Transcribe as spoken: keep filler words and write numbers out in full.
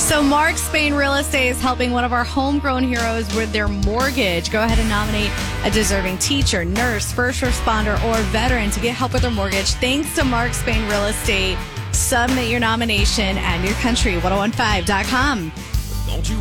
So Mark Spain Real Estate is helping one of our homegrown heroes with their mortgage. Go ahead and nominate a deserving teacher, nurse, first responder, or veteran to get help with their mortgage. Thanks to Mark Spain Real Estate. Submit your nomination at new country ten fifteen dot com. Don't you